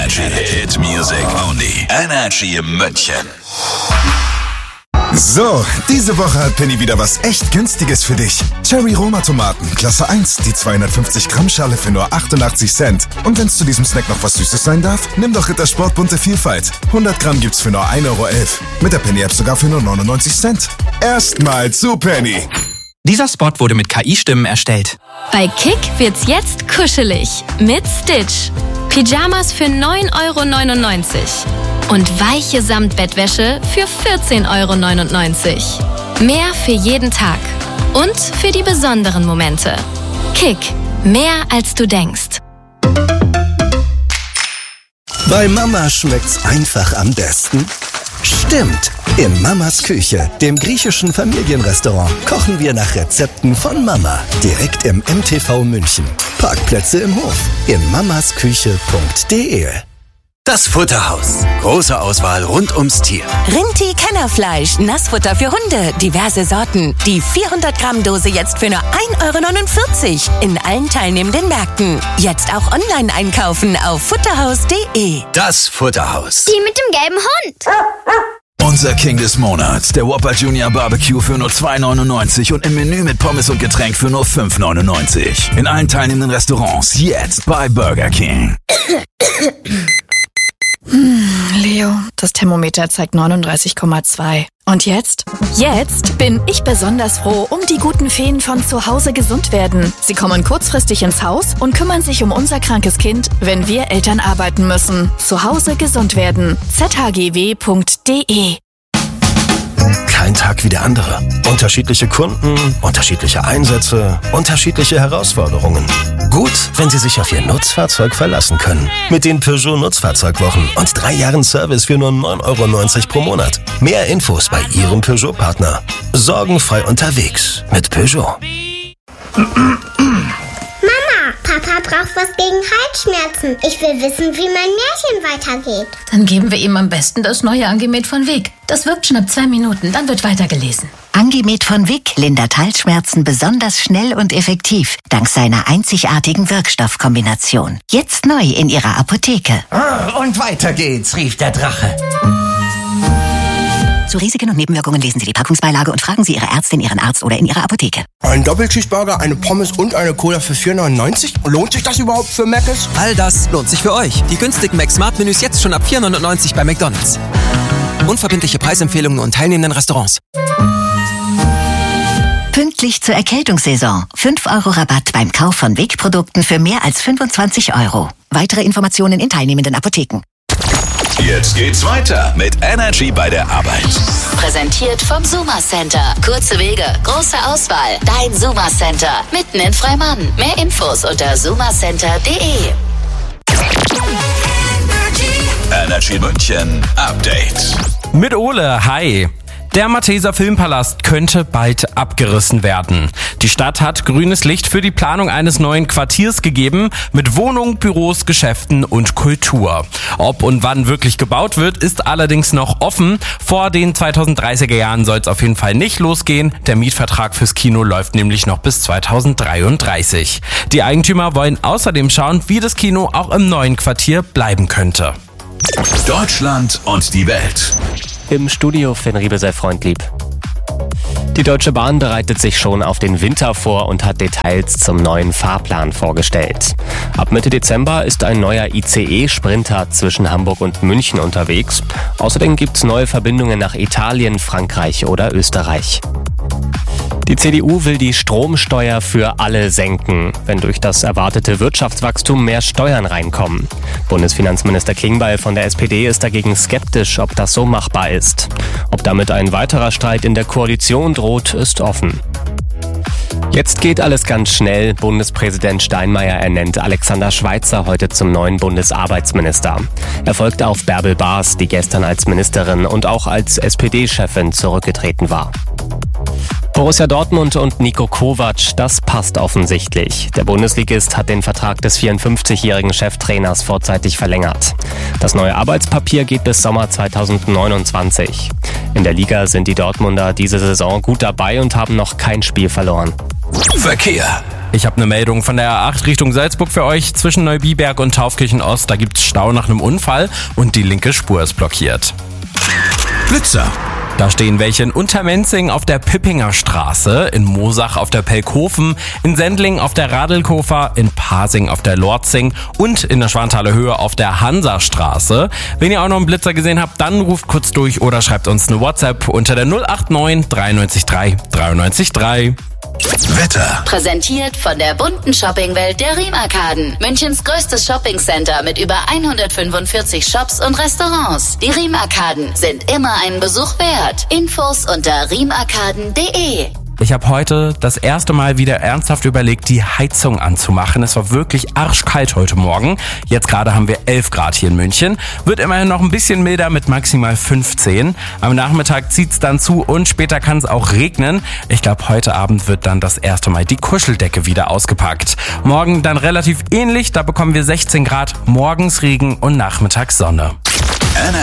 Energy. Hit Music Only. Energy München. So, diese Woche hat Penny wieder was echt Günstiges für dich. Cherry Roma Tomaten, Klasse 1, die 250 Gramm Schale für nur 88 Cent. Und wenn's zu diesem Snack noch was Süßes sein darf, nimm doch Rittersport bunte Vielfalt. 100 Gramm gibt's für nur 1,11 €. Mit der Penny App sogar für nur 99 Cent. Erstmal zu Penny. Dieser Spot wurde mit KI-Stimmen erstellt. Bei Kick wird's jetzt kuschelig mit Stitch. Pyjamas für 9,99 € und weiche Samtbettwäsche für 14,99 €. Mehr für jeden Tag und für die besonderen Momente. Kick, mehr als du denkst. Bei Mama schmeckt's einfach am besten. Stimmt! In Mamas Küche, dem griechischen Familienrestaurant, kochen wir nach Rezepten von Mama. Direkt im MTV München. Parkplätze im Hof. In mamasküche.de. Das Futterhaus. Große Auswahl rund ums Tier. Rinti Kennerfleisch, Nassfutter für Hunde, diverse Sorten. Die 400 Gramm Dose jetzt für nur 1,49 € in allen teilnehmenden Märkten. Jetzt auch online einkaufen auf futterhaus.de. Das Futterhaus. Die mit dem gelben Hund. Unser King des Monats, der Whopper Junior Barbecue für nur 2,99 € und im Menü mit Pommes und Getränk für nur 5,99 €. In allen teilnehmenden Restaurants jetzt bei Burger King. Leo, das Thermometer zeigt 39,2. Und jetzt? Jetzt bin ich besonders froh um die guten Feen von Zuhause gesund werden. Sie kommen kurzfristig ins Haus und kümmern sich um unser krankes Kind, wenn wir Eltern arbeiten müssen. Zuhause gesund werden. zhgw.de. Kein Tag wie der andere. Unterschiedliche Kunden, unterschiedliche Einsätze, unterschiedliche Herausforderungen. Gut, wenn Sie sich auf Ihr Nutzfahrzeug verlassen können. Mit den Peugeot Nutzfahrzeugwochen und 3 Jahren Service für nur 9,90 € pro Monat. Mehr Infos bei Ihrem Peugeot-Partner. Sorgenfrei unterwegs mit Peugeot. Papa braucht was gegen Halsschmerzen. Ich will wissen, wie mein Märchen weitergeht. Dann geben wir ihm am besten das neue Angemet von Vic. Das wirkt schon ab 2 Minuten, dann wird weitergelesen. Angemet von Vic lindert Halsschmerzen besonders schnell und effektiv, dank seiner einzigartigen Wirkstoffkombination. Jetzt neu in Ihrer Apotheke. Und weiter geht's, rief der Drache. Zu Risiken und Nebenwirkungen lesen Sie die Packungsbeilage und fragen Sie Ihre Ärztin, Ihren Arzt oder in Ihrer Apotheke. Ein Doppelcheeseburger, eine Pommes und eine Cola für 4,99 €? Lohnt sich das überhaupt für Mc's? All das lohnt sich für euch. Die günstigen Mac-Smart-Menüs jetzt schon ab 4,99 € bei McDonald's. Unverbindliche Preisempfehlungen und teilnehmenden Restaurants. Pünktlich zur Erkältungssaison. 5 € Rabatt beim Kauf von Vic-Produkten für mehr als 25 €. Weitere Informationen in teilnehmenden Apotheken. Jetzt geht's weiter mit Energy bei der Arbeit. Präsentiert vom Suma Center. Kurze Wege, große Auswahl. Dein Suma Center. Mitten in Freimann. Mehr Infos unter sumacenter.de. Energy München Update. Mit Ole, hi. Der Malteser Filmpalast könnte bald abgerissen werden. Die Stadt hat grünes Licht für die Planung eines neuen Quartiers gegeben, mit Wohnungen, Büros, Geschäften und Kultur. Ob und wann wirklich gebaut wird, ist allerdings noch offen. Vor den 2030er Jahren soll es auf jeden Fall nicht losgehen. Der Mietvertrag fürs Kino läuft nämlich noch bis 2033. Die Eigentümer wollen außerdem schauen, wie das Kino auch im neuen Quartier bleiben könnte. Deutschland und die Welt. Im Studio Finn Riebesel freundlieb. Die Deutsche Bahn bereitet sich schon auf den Winter vor und hat Details zum neuen Fahrplan vorgestellt. Ab Mitte Dezember ist ein neuer ICE-Sprinter zwischen Hamburg und München unterwegs. Außerdem gibt's neue Verbindungen nach Italien, Frankreich oder Österreich. Die CDU will die Stromsteuer für alle senken, wenn durch das erwartete Wirtschaftswachstum mehr Steuern reinkommen. Bundesfinanzminister Klingbeil von der SPD ist dagegen skeptisch, ob das so machbar ist. Ob damit ein weiterer Streit in der Koalition droht, ist offen. Jetzt geht alles ganz schnell. Bundespräsident Steinmeier ernennt Alexander Schweitzer heute zum neuen Bundesarbeitsminister. Er folgt auf Bärbel Baas, die gestern als Ministerin und auch als SPD-Chefin zurückgetreten war. Borussia Dortmund und Niko Kovac, das passt offensichtlich. Der Bundesligist hat den Vertrag des 54-jährigen Cheftrainers vorzeitig verlängert. Das neue Arbeitspapier geht bis Sommer 2029. In der Liga sind die Dortmunder diese Saison gut dabei und haben noch kein Spiel verloren. Verkehr. Ich habe eine Meldung von der A8 Richtung Salzburg für euch. Zwischen Neubiberg und Taufkirchen Ost, da gibt's Stau nach einem Unfall und die linke Spur ist blockiert. Blitzer. Da stehen welche in Untermenzing auf der Pippinger Straße, in Moosach auf der Pelkhofen, in Sendling auf der Radelkofer, in Pasing auf der Lorzing und in der Schwanthaler Höhe auf der Hansastraße. Wenn ihr auch noch einen Blitzer gesehen habt, dann ruft kurz durch oder schreibt uns eine WhatsApp unter der 089 93 3 93 3. Wetter. Präsentiert von der bunten Shoppingwelt der Riem-Arkaden. Münchens größtes Shoppingcenter mit über 145 Shops und Restaurants. Die Riem-Arkaden sind immer einen Besuch wert. Infos unter riemarkaden.de. Ich habe heute das erste Mal wieder ernsthaft überlegt, die Heizung anzumachen. Es war wirklich arschkalt heute Morgen. Jetzt gerade haben wir 11 Grad hier in München. Wird immerhin noch ein bisschen milder mit maximal 15. Am Nachmittag zieht's dann zu und später kann es auch regnen. Ich glaube, heute Abend wird dann das erste Mal die Kuscheldecke wieder ausgepackt. Morgen dann relativ ähnlich. Da bekommen wir 16 Grad, morgens Regen und nachmittags Sonne.